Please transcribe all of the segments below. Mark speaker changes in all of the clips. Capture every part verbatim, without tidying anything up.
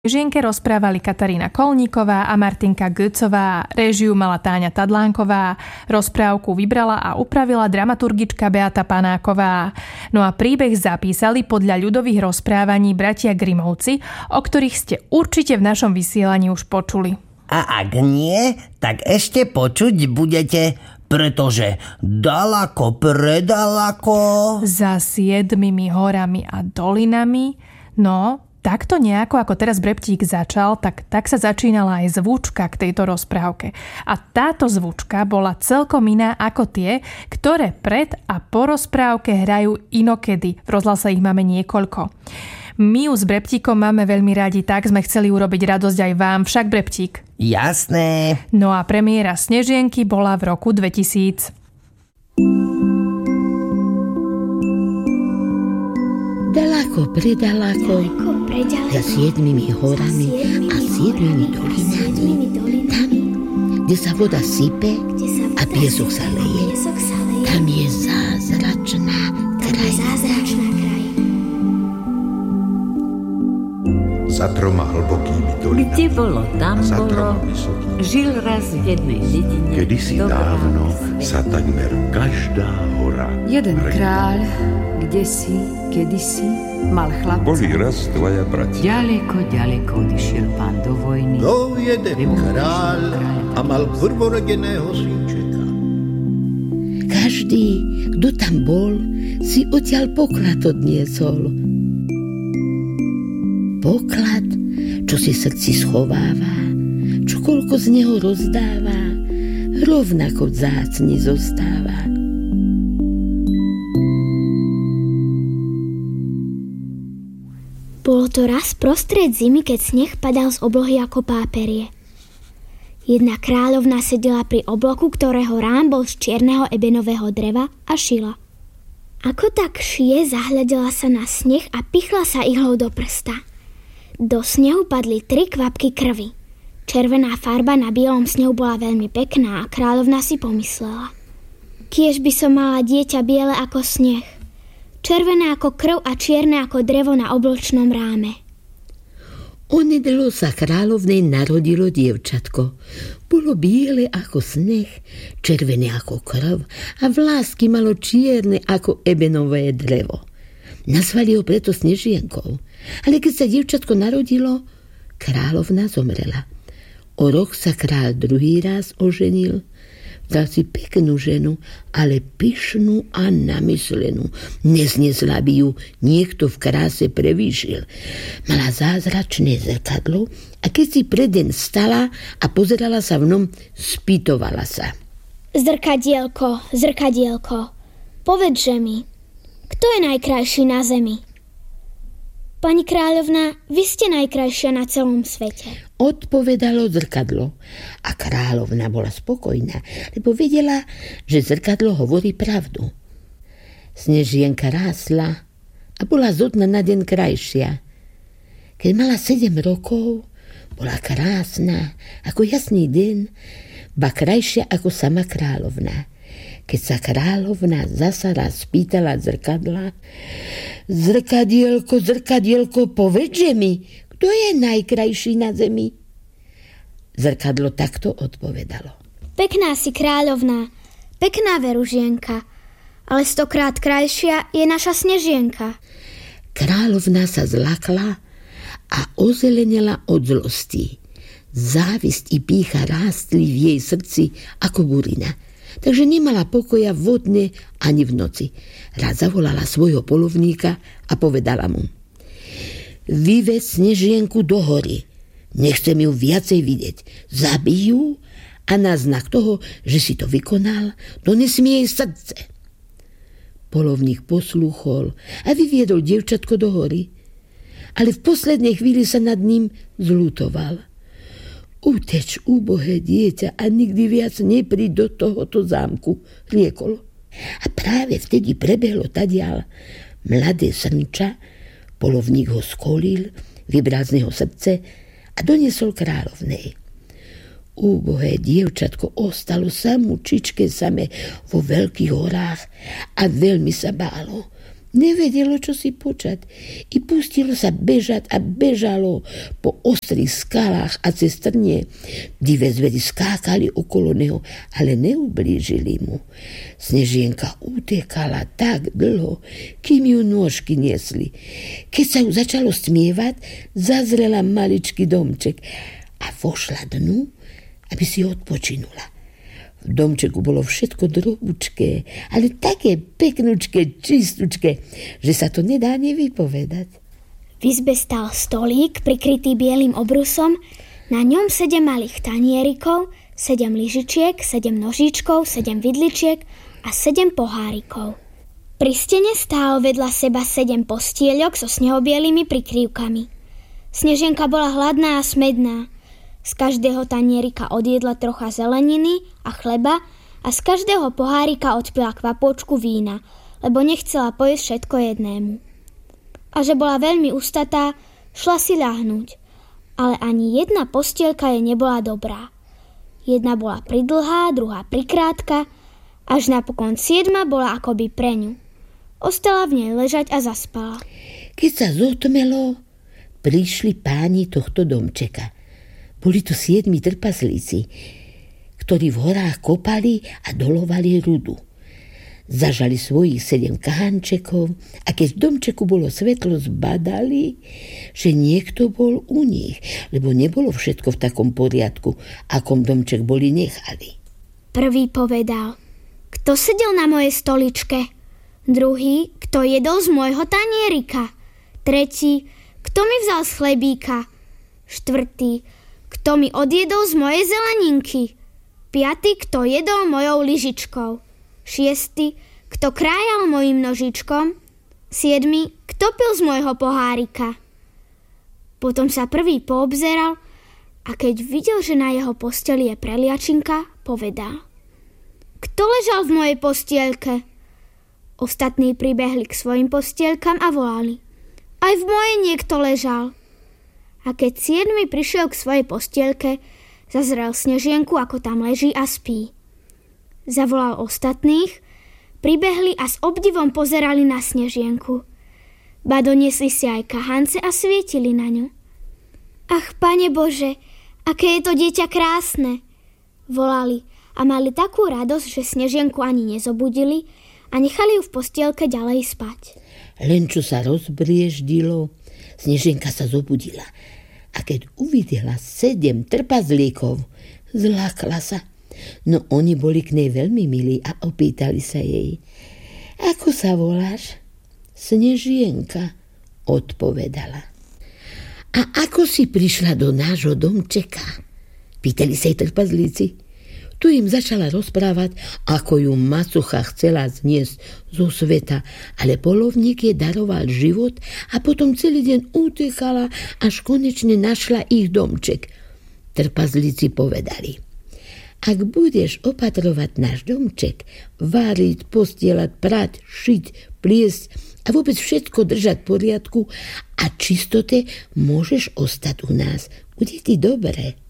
Speaker 1: Žienke rozprávali Katarína Kolníková a Martinka Götzová, réžiu mala Táňa Tadlánková, rozprávku vybrala a upravila dramaturgička Beata Panáková. No a príbeh zapísali podľa ľudových rozprávaní bratia Grimovci, o ktorých ste určite v našom vysielaní už počuli.
Speaker 2: A ak nie, tak ešte počuť budete, pretože dalako predalako
Speaker 1: za siedmimi horami a dolinami, no... Takto nejako, ako teraz Breptík začal, tak, tak sa začínala aj zvučka k tejto rozprávke. A táto zvučka bola celkom iná ako tie, ktoré pred a po rozprávke hrajú inokedy. V rozhlase ich máme niekoľko. My ju s Breptíkom máme veľmi radi, tak sme chceli urobiť radosť aj vám, však Breptík?
Speaker 2: Jasné.
Speaker 1: No a premiéra Snežienky bola v roku dvetisíc.
Speaker 3: Dalako, predalako, za siedmimi horami a siedmimi dolinami, tam, kde sa voda sype a piesok sa leje, tam je zázračná krajina.
Speaker 4: Za troma hlbokými dolinami,
Speaker 5: kde bolo, tam
Speaker 4: za
Speaker 5: bolo,
Speaker 4: troma vysokými,
Speaker 5: žil raz v jednej dedine.
Speaker 4: kedysi dávno sa takmer každá hora
Speaker 6: Jeden
Speaker 4: hrnula.
Speaker 6: kráľ, kdesi, kedysi, mal chlapca.
Speaker 4: Boli raz dvaja bratia.
Speaker 5: Ďaleko, ďaleko odišiel pán do vojny.
Speaker 7: Bol jeden kráľ a mal prvorodeného synčeka.
Speaker 3: Každý, kto tam bol, si odtiaľ poklad odniesol. Poklad, čo si srdci schováva, čo koľko z neho rozdáva, rovnako vzácni zostáva.
Speaker 8: Bolo to raz prostred zimy, keď sneh padal z oblohy ako páperie. Jedna kráľovna sedela pri obloku, ktorého rám bol z čierneho ebenového dreva a šila. Ako tak šije, zahľadela sa na sneh a pichla sa ihlou do prsta. Do snehu padli tri kvapky krvi. Červená farba na bielom snehu bola veľmi pekná a kráľovna si pomyslela: kiež by som mala dieťa biele ako sneh, červené ako krv a čierne ako drevo na obločnom ráme.
Speaker 3: Onedlo sa kráľovnej narodilo dievčatko. Bolo biele ako sneh, červené ako krv a vlásky malo čierne ako ebenové drevo. Nazvali ho preto Snežienkou. Ale keď sa dievčatko narodilo, kráľovna zomrela. O rok sa kráľ druhý raz oženil. Dal si peknú ženu, ale pyšnú a namyslenú. Neznesla by ju niekto v kráse prevýšil. Mala zázračné zrkadlo a keď si pred deň stala a pozerala sa v ňom, spýtovala sa:
Speaker 8: Zrkadielko, zrkadielko, povedže mi, kto je najkrajší na zemi? Pani kráľovna, vy ste najkrajšia na celom svete.
Speaker 3: Odpovedalo zrkadlo a kráľovna bola spokojná, lebo vedela, že zrkadlo hovorí pravdu. Snežienka rásla a bola zo dna na deň krajšia. Keď mala sedem rokov, bola krásna ako jasný deň, ba krajšia ako sama kráľovna. Keď sa kráľovna zasa raz spýtala zrkadla: Zrkadielko, zrkadielko, povedže mi, kto je najkrajší na zemi? Zrkadlo takto odpovedalo:
Speaker 8: Pekná si kráľovná, pekná veružienka, ale stokrát krajšia je naša Snežienka.
Speaker 3: Kráľovna sa zlakla a ozelenela od zlosti. Závisť i pýcha rástli v jej srdci ako burina. Takže nemala pokoja vodne ani v noci. Raz zavolala svojho polovníka a povedala mu: Vyved Snežienku do hory. Nechcem ju viacej vidieť. Zabij ju a na znak toho, že si to vykonal, dones mi jej srdce. Polovník poslúchol a vyviedol dievčatko do hory. Ale v poslednej chvíli sa nad ním zľutoval. Uteč, úbohé dieťa, a nikdy viac nepríď do tohoto zámku, riekol. A práve vtedy prebehlo tadiaľ mladé srnča, polovník ho skolil, vybral z neho srdce a doniesol kráľovnej. Úbohé dievčatko ostalo samúčičke same vo veľkých horách a veľmi sa bálo. Nevedelo, čo si počať. I pustilo sa bežať a bežalo po ostrých skalách a cez trnie. Divé zvery skákali okolo neho, ale neublížili mu. Snežienka utekala tak dlho, kým ju nôžky niesli. Keď sa ju začalo stmievať, zazrela maličký domček a vošla dnu, aby si odpočinula. V domčeku bolo všetko drobúčké, ale také peknúčké, čistúčké, že sa to nedá nevypovedať.
Speaker 8: V izbe stál stolík prikrytý bielým obrusom, na ňom sedem malých tanierikov, sedem lyžičiek, sedem nožíčkov, sedem vidličiek a sedem pohárikov. Pri stene stálo vedľa seba sedem postieľok so snehobielými prikryvkami. Snežienka bola hladná a smedná. Z každého tanierika odjedla trocha zeleniny a chleba a z každého pohárika odpila kvapôčku vína, lebo nechcela pojesť všetko jednému. A že bola veľmi ustatá, šla si ľahnúť, ale ani jedna postielka jej nebola dobrá. Jedna bola pridlhá, druhá prikrátka, až napokon siedma bola akoby pre ňu. Ostala v nej ležať a zaspala.
Speaker 3: Keď sa zotmelo, prišli páni tohto domčeka. Boli to siedmi trpaslíci, ktorí v horách kopali a dolovali rudu. Zažali svojich sedem kahančekov a keď v domčeku bolo svetlo, zbadali, že niekto bol u nich, lebo nebolo všetko v takom poriadku, akom domček boli nechali.
Speaker 8: Prvý povedal: Kto sedel na mojej stoličke? Druhý: Kto jedol z môjho tanierika? Tretí: Kto mi vzal z chlebíka? Štvrtý: Kto mi odjedol z mojej zeleninky? Piaty: Kto jedol mojou lyžičkou? Šiesty: Kto krájal mojím nožičkom? Siedmy: Kto pil z môjho pohárika? Potom sa prvý poobzeral a keď videl, že na jeho posteli je preliačinka, povedal: Kto ležal v mojej postielke? Ostatní pribehli k svojim postielkam a volali: Aj v mojej niekto ležal. A keď siedmy prišiel k svojej postielke, zazrel Snežienku, ako tam leží a spí. Zavolal ostatných, pribehli a s obdivom pozerali na Snežienku. Ba doniesli si aj kahance a svietili na ňu. Ach, Pane Bože, aké je to dieťa krásne! Volali a mali takú radosť, že Snežienku ani nezobudili a nechali ju v postielke ďalej spať.
Speaker 3: Len čo sa rozbrieždilo, Snežienka sa zobudila a keď uvidela sedem trpazlíkov, zlákla sa. No oni boli k nej veľmi milí a opýtali sa jej: Ako sa voláš? Snežienka, odpovedala. A ako si prišla do nášho domčeka? Pýtali sa jej trpazlíci. Tu im začala rozprávať, ako ju macocha chcela zniesť zo sveta, ale polovník jej daroval život a potom celý deň utekala, až konečne našla ich domček. Trpazlíci povedali: Ak budeš opatrovať náš domček, váriť, postielať, prať, šiť, pliesť a vôbec všetko držať v poriadku a čistote, môžeš ostať u nás. Bude ti dobre.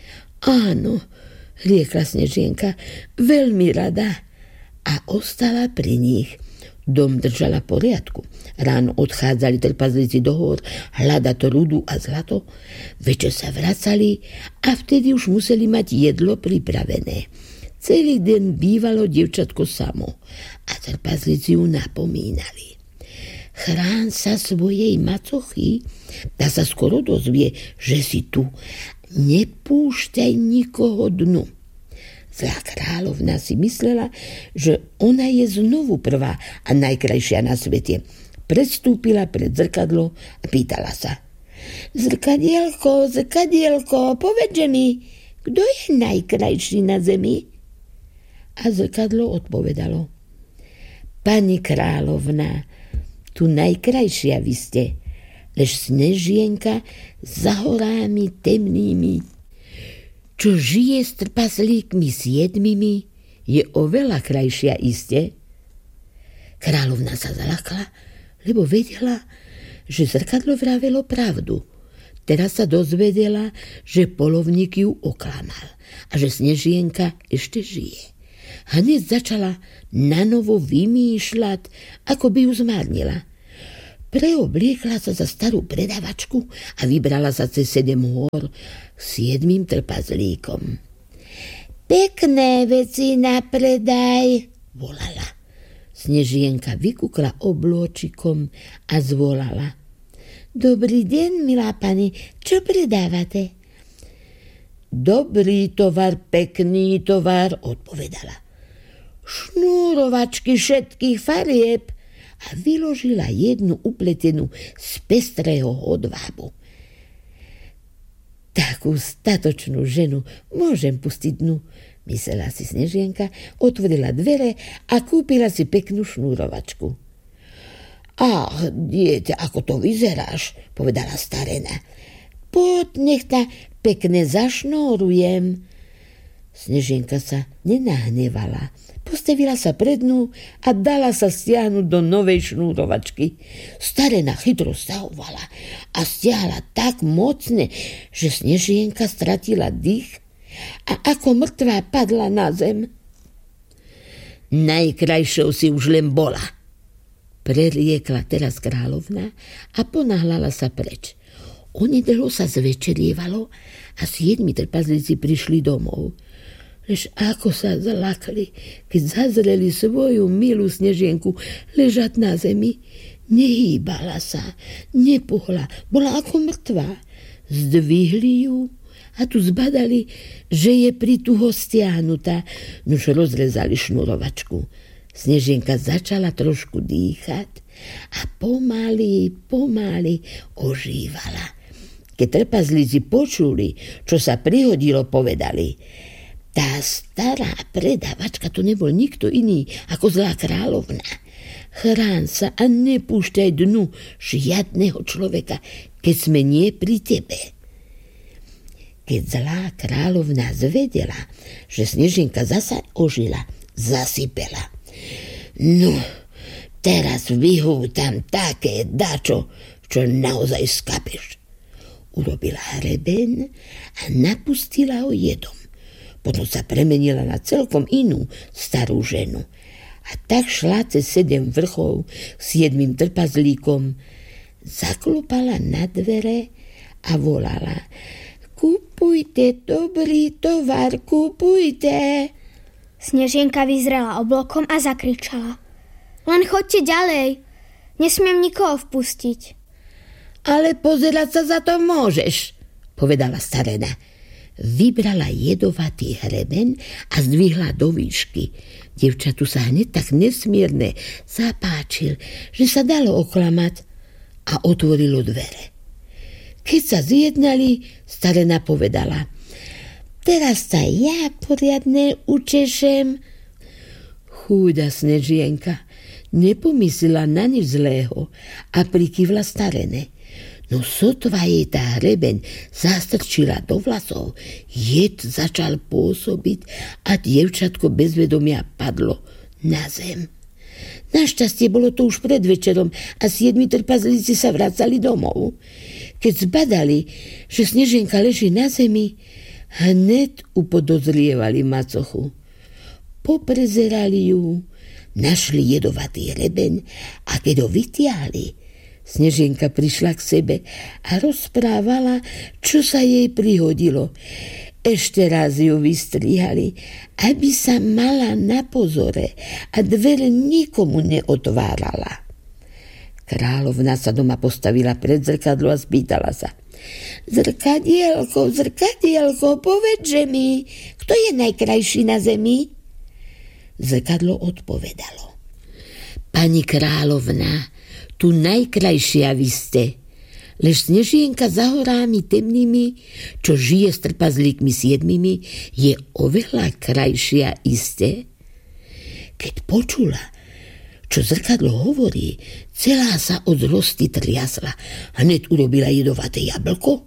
Speaker 3: Áno, riekla Snežienka, veľmi rada, a ostala pri nich. Dom držala v poriadku. Ráno odchádzali trpazlíci do hôr hľadať rudu a zlato. Večer sa vracali a vtedy už museli mať jedlo pripravené. Celý deň bývalo dievčatko samo a trpazlíci ju napomínali: Chrán sa svojej macochy, tá sa skoro dozvie, že si tu. Nepúšťaj nikoho dnu. Zlá kráľovna si myslela, že ona je znovu prvá a najkrajšia na svete. Predstúpila pred zrkadlo a pýtala sa: Zrkadielko, zrkadielko, povedže mi, kto je najkrajší na zemi? A zrkadlo odpovedalo: Pani kráľovna, tu najkrajšia vy ste, lež Snežienka za horami temnými, čo žije s trpaslíkmi siedmimi, je oveľa krajšia iste. Kráľovna sa zalakla, lebo vedela, že zrkadlo vravelo pravdu. Teraz sa dozvedela, že polovník ju oklamal a že Snežienka ešte žije. Hneď začala nanovo vymýšľať, ako by ju zmárnila. Preobliekla sa za starú predavačku a vybrala sa cez sedem hôr k siedmým trpazlíkom. Pekné veci na predaj, volala. Snežienka vykúkla oblôčikom a zvolala. Dobrý deň, milá pani, čo predávate? Dobrý tovar, pekný tovar, odpovedala. Šnúrovačky všetkých farieb a vyložila jednu upletenú z pestrého hodvábu. Takú statočnú ženu môžem pustiť dnu, myslela si Snežienka, otvorila dvere a kúpila si peknú šnúrovačku. Ach, dieťa, ako to vyzeráš, povedala starena. Poď, nech ta pekne zašnórujem. Snežienka sa nenahnevala. Postavila sa pred dnu a dala sa stiahnuť do novej šnúrovačky. Starena chytro stahovala a stiahla tak mocne, že Snežienka stratila dých a ako mŕtvá padla na zem. Najkrajšou si už len bola, preriekla teraz kráľovna a ponáhľala sa preč. Onedlho sa zvečerievalo a siedmi trpazlíci prišli domov. Lež ako sa zlakli, keď zazreli svoju milú Snežienku ležať na zemi. Nehýbala sa, nepohla, bola ako mŕtvá. Zdvihli ju a tu zbadali, že je prituho stiahnutá, nuž rozrezali šnurovačku. Snežienka začala trošku dýchať a pomaly, pomaly ožívala. Keď trpazlíci počuli, čo sa prihodilo, povedali: tá stará predavačka to nebol nikto iný ako zlá kráľovna. Chrán sa a nepúšťaj dnu žiadneho človeka, keď sme nie pri tebe. Keď zlá kráľovna zvedela, že Snežienka zasa ožila, zasypela. No, teraz vyhútam také dačo, čo naozaj skapeš. Urobila hreben a napustila ho jedom. Potom sa premenila na celkom inú starú ženu. A tak šla cez sedem vrchov k siedmým trpazlíkom, zaklopala na dvere a volala: Kúpujte dobrý tovar, kúpujte.
Speaker 8: Snežienka vyzrela oblokom a zakričala: Len choďte ďalej, nesmiem nikoho vpustiť.
Speaker 3: Ale pozerať sa za to môžeš, povedala starena. Vybrala jedovatý hreben a zdvihla do výšky. Dievčatu sa hneď tak nesmierne zapáčil, že sa dalo oklamať a otvorilo dvere. Keď sa zjednali, starena povedala: Teraz sa ja poriadne učešem. Chúda Snežienka nepomyslela na nič zlého a prikývla starene. No sotva jej tá hrebeň zastrčila do vlasov, jed začal pôsobiť a dievčatko bez vedomia padlo na zem. Našťastie bolo to už pred večerom a siedmi trpazlíci sa vracali domov. Keď zbadali, že Snežienka leží na zemi, hneď upodozrievali macochu. Poprezerali ju, našli jedovatý hrebeň a keď ho vytiahli, Snežienka prišla k sebe a rozprávala, čo sa jej prihodilo. Ešte raz ju vystrihali, aby sa mala na pozore a dvere nikomu neotvárala. Kráľovna sa doma postavila pred zrkadlo a spýtala sa: Zrkadielko, zrkadielko, povedže mi, kto je najkrajší na zemi? Zrkadlo odpovedalo: Pani kráľovna, tu najkrajšia vy ste, lež Snežienka za horami temnými, čo žije s trpazlíkmi siedmimi, je oveľa krajšia iste. Keď počula, čo zrkadlo hovorí, celá sa od zlosti triasla. Hneď urobila jedovaté jablko.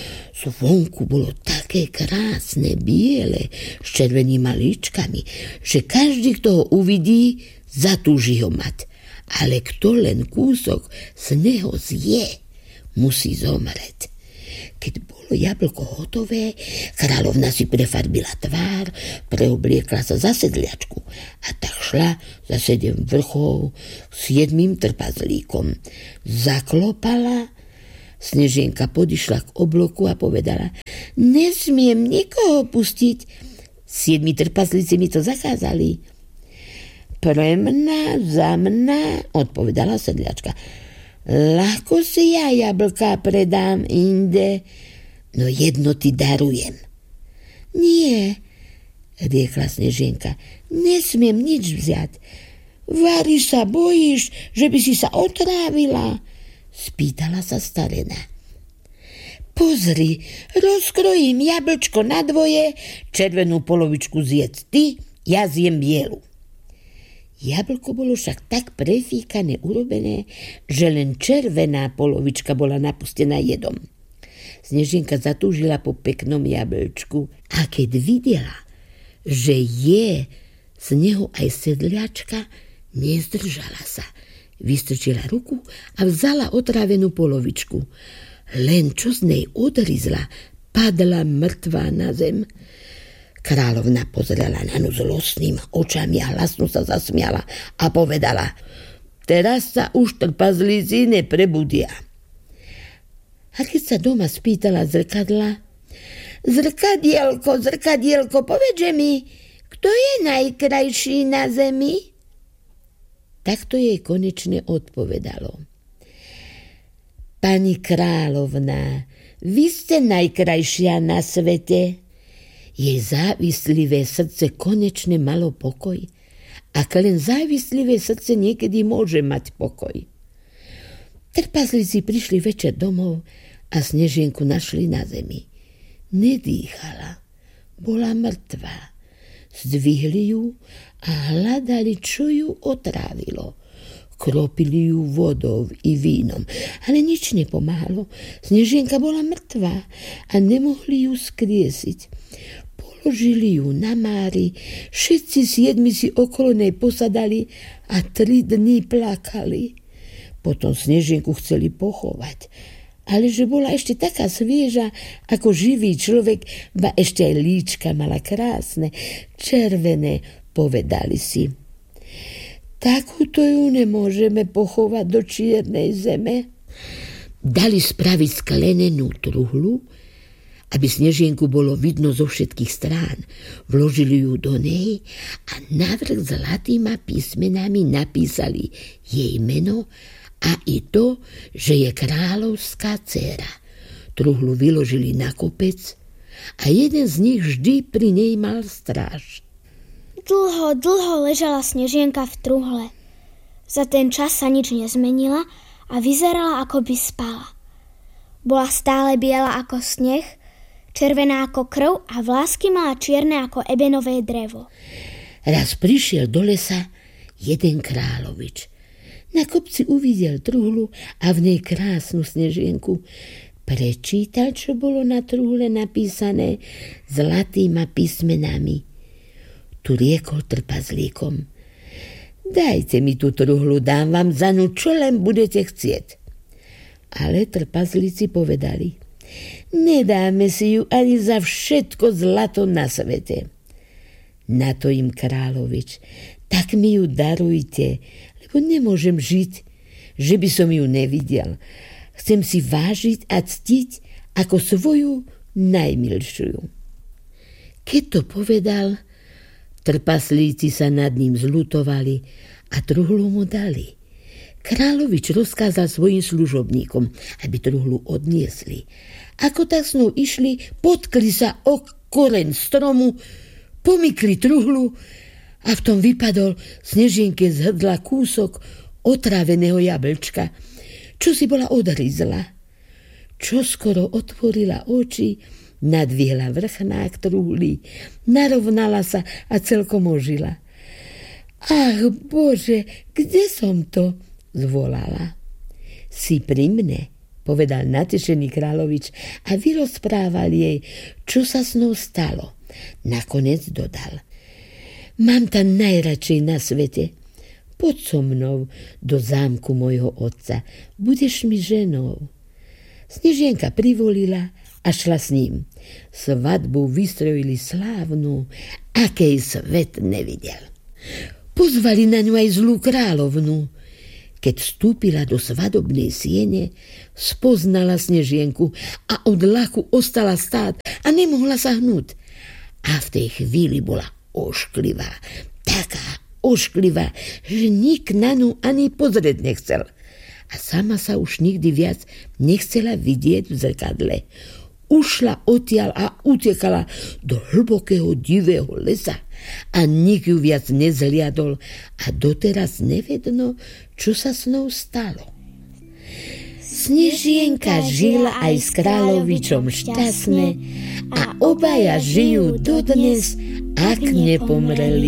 Speaker 3: Zvonku bolo také krásne, biele, s červenými líčkami, že každý, kto ho uvidí, zatúži ho mať. Ale kto len kúsok z neho zje, musí zomrieť. Keď bolo jablko hotové, kráľovna si prefarbila tvár, preobliekla sa za sedliačku a tak šla za sedem vrchov s siedmým trpazlíkom. Zaklopala, Snežienka podišla k obloku a povedala: nesmiem nikoho pustiť. Siedmi trpazlíci mi to zakázali. Pre mňa, za mňa, odpovedala sedliačka. Ľahko si ja jablka predám inde, no jedno ti darujem. Nie, riekla Snežienka, nesmiem nič vziať. Vari sa bojíš, že by si sa otrávila? Spýtala sa starena. Pozri, rozkrojím jablčko na dvoje, červenú polovičku zjedz ty, ja zjem bielu. Jablko bolo však tak prefíkané urobené, že len červená polovička bola napustená jedom. Snežienka zatúžila po peknom jablčku a keď videla, že je z neho aj sedliačka, nezdržala sa. Vystrčila ruku a vzala otrávenú polovičku. Len čo z nej odrizla, padla mŕtvá na zem. Kráľovna pozrela na ňu zlostným očami a hlasno sa zasmiala a povedala: teraz sa už trpazlíci neprebudia. A keď sa doma spýtala zrkadla: zrkadielko, zrkadielko, povedže mi, kto je najkrajší na zemi? Takto jej konečne odpovedalo: pani kráľovna, vy ste najkrajšia na svete. Jej závislivé srdce konečne malo pokoj. Ak len závislivé srdce niekedy môže mať pokoj. Trpazlíci prišli večer domov a Snežienku našli na zemi. Nedýchala, bola mŕtvá. Zdvihli ju a hľadali, čo ju otrávilo. Kropili ju vodou i vínom, ale nič nepomáhalo. Snežienka bola mŕtvá a nemohli ju skriesiť. Položili ju na mári, všetci siedmi si okolo nej posadali a tri dni plakali. Potom Snežienku chceli pochovať, ale že bola ešte taká svieža ako živý človek, ba ešte aj líčka mala krásne, červené, povedali si: takúto ju nemôžeme pochovať do čiernej zeme. Dali spraviť sklenenú truhlu, aby Snežienku bolo vidno zo všetkých strán. Vložili ju do nej a navrch zlatýma písmenami napísali jej meno a i to, že je kráľovská dcéra. Truhlu vyložili na kopec a jeden z nich vždy pri nej mal stráž.
Speaker 8: Dlho, dlho ležala Snežienka v truhle. Za ten čas sa nič nezmenila a vyzerala, ako by spala. Bola stále biela ako sneh, červená ako krv a vlásky mala čierne ako ebenové drevo.
Speaker 3: Raz prišiel do lesa jeden kráľovič. Na kopci uvidel truhlu a v nej krásnu Snežienku. Prečítal, čo bolo na truhle napísané zlatýma písmenami. Tu riekol trpazlíkom: dajte mi tú truhlu, dám vám za ňu, čo len budete chcieť. Ale trpazlíci povedali: nedáme si ju ani za všetko zlato na svete. Na to im kráľovič: tak mi ju darujte, lebo nemôžem žiť, že by som ju nevidel. Chcem si vážiť a ctiť ako svoju najmilšiu. Keď to povedal, trpaslíci sa nad ním zľutovali a truhlu mu dali. Kráľovič rozkázal svojim služobníkom, aby truhlu odniesli. Ako tak s ňou išli, potkli sa o koreň stromu, pomykli truhlu a v tom vypadol Snežienke z hrdla kúsok otráveného jablčka, čo si bola odhryzla. Čo skoro otvorila oči, nadvihla vrchnák truhly, narovnala sa a celkom ožila. Ach Bože, kde som to? Zvolala. Si pri mne, povedal natešený kráľovič a vyrozprával jej, čo sa s ňou stalo. Nakoniec dodal: mám tam najradšej na svete. Poď so mnou do zámku mojho otca, budeš mi ženou. Snežienka privolila a šla s ním. Svadbu vystrojili slávnu, akej svet nevidel. Pozvali na ňu aj zlú kráľovnu. Keď vstúpila do svadobnej siene, spoznala Snežienku a od ľaku ostala stáť a nemohla sa hnúť. A v tej chvíli bola ošklivá, taká ošklivá, že nik na ňu ani pozrieť nechcel. A sama sa už nikdy viac nechcela vidieť v zrkadle. Ušla odtiaľ a utekala do hlbokého divého lesa a nik ju viac nezhliadol a doteraz nevedno, čo sa s ňou stalo. Snežienka žila aj s kráľovičom šťastne a obaja žijú dodnes, ak nepomreli.